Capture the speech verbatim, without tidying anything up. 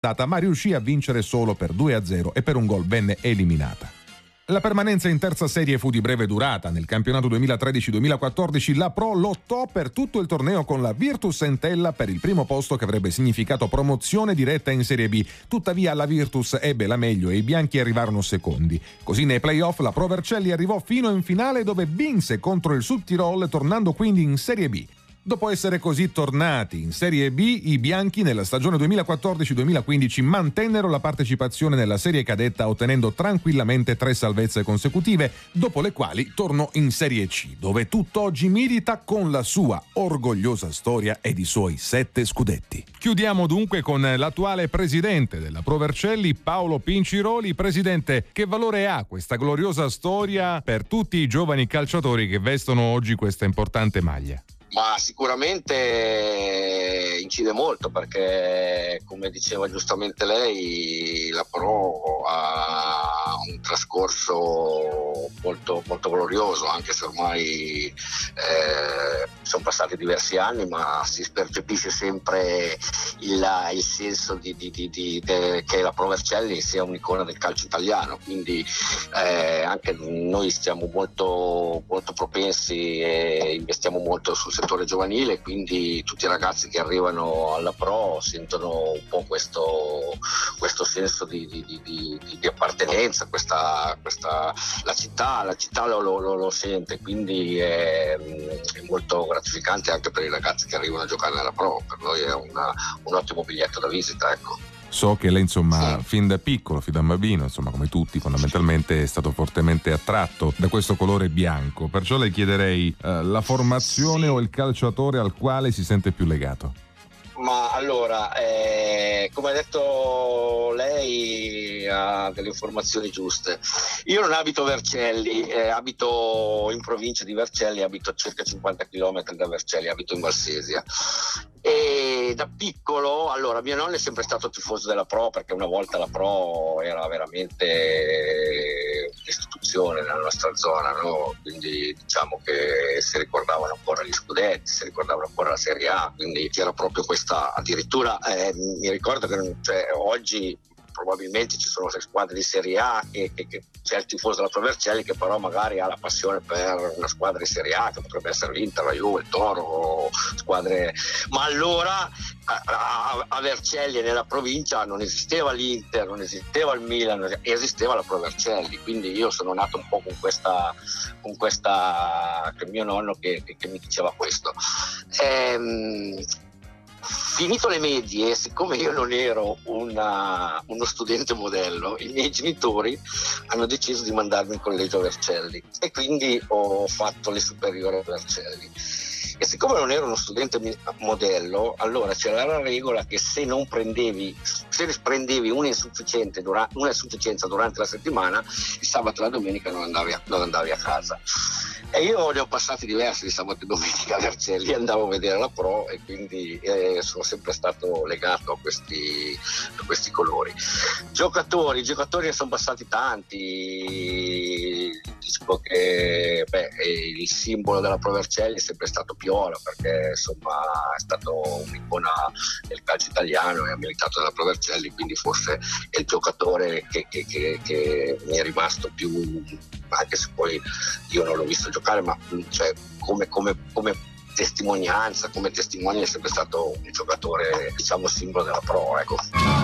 ma riuscì a vincere solo per due a zero e per un gol venne eliminata. La permanenza in terza serie fu di breve durata. Nel campionato duemilatredici duemilaquattordici la Pro lottò per tutto il torneo con la Virtus Entella per il primo posto che avrebbe significato promozione diretta in Serie B. Tuttavia la Virtus ebbe la meglio e i bianchi arrivarono secondi. Così nei play-off la Pro Vercelli arrivò fino in finale dove vinse contro il Südtirol, tornando quindi in Serie B. Dopo essere così tornati in Serie B, i bianchi nella stagione duemilaquattordici duemilaquindici mantennero la partecipazione nella serie cadetta ottenendo tranquillamente tre salvezze consecutive, dopo le quali tornò in Serie C, dove tutt'oggi milita con la sua orgogliosa storia ed i suoi sette scudetti. Chiudiamo dunque con l'attuale presidente della Pro Vercelli, Paolo Pinciroli. Presidente, che valore ha questa gloriosa storia per tutti i giovani calciatori che vestono oggi questa importante maglia? Ma sicuramente incide molto perché, come diceva giustamente lei, la Pro ha un trascorso molto, molto glorioso, anche se ormai eh, sono passati diversi anni, ma si percepisce sempre il, il senso di, di, di, di, de, che la Pro Vercelli sia un'icona del calcio italiano, quindi eh, anche noi siamo molto, molto propensi e investiamo molto sul settore giovanile, quindi tutti i ragazzi che arrivano alla Pro sentono un po' questo, questo senso di, di, di, di, di appartenenza, questa, questa, la città, la città lo, lo, lo sente, quindi è, è molto gratificante anche per i ragazzi che arrivano a giocare nella Pro. Per noi è una, un ottimo biglietto da visita, ecco. So che lei, insomma, sì. fin da piccolo, fin da bambino, insomma, come tutti, fondamentalmente è stato fortemente attratto da questo colore bianco. Perciò le chiederei eh, la formazione sì. o il calciatore al quale si sente più legato. Ma allora, eh, come ha detto lei, ha delle informazioni giuste. Io non abito Vercelli, eh, abito in provincia di Vercelli, abito a circa cinquanta chilometri da Vercelli, abito in Valsesia. E da piccolo, allora, mio nonno è sempre stato tifoso della Pro, perché una volta la Pro era veramente un'istituzione nella nostra zona, no? Quindi diciamo che si ricordavano ancora gli scudetti, si ricordavano ancora la Serie A, quindi c'era proprio questa, addirittura eh, mi ricordo che cioè, oggi probabilmente ci sono squadre di Serie A che, che, che c'è il tifoso della Pro Vercelli che però magari ha la passione per una squadra di Serie A, che potrebbe essere l'Inter, la Juve, il Toro, squadre. Ma allora a, a, a Vercelli e nella provincia non esisteva l'Inter, non esisteva il Milan, esisteva la Pro Vercelli, quindi io sono nato un po' con questa, con questa che mio nonno che, che, che mi diceva questo. Ehm, Finito le medie, siccome io non ero una, uno studente modello, i miei genitori hanno deciso di mandarmi in collegio a Vercelli e quindi ho fatto le superiori a Vercelli. E siccome non ero uno studente modello, allora c'era la regola che se non prendevi, se prendevi un'insufficiente dura, un'insufficienza durante la settimana, il sabato e la domenica non andavi a, non andavi a casa. E io ne ho passati diversi di sabato e domenica a Vercelli, andavo a vedere la Pro e quindi eh, sono sempre stato legato a questi, a questi colori. Giocatori, giocatori ne sono passati tanti, dico che beh, il simbolo della Pro Vercelli è sempre stato Piola, perché insomma è stato un'icona del calcio italiano e ha militato nella Pro Vercelli, quindi forse è il giocatore che, che, che, che mi è rimasto più, anche se poi io non l'ho visto giocare, ma cioè, come, come, come testimonianza, come testimone è sempre stato un giocatore, diciamo, simbolo della Pro, ecco.